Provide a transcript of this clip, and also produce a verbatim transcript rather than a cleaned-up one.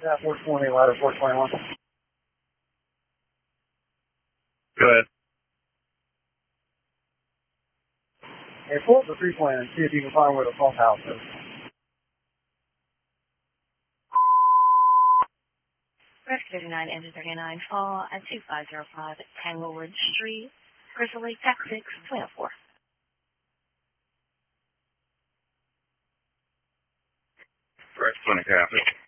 Yeah, four twenty, ladder four twenty-one. Go ahead. Hey, pull up the three plan and see if you can find where the pump house is. Rest thirty-nine, engine thirty-nine, fall at two five zero five Tanglewood Street, Crystal Lake, Texas, two oh four. Fresh twenty, copy.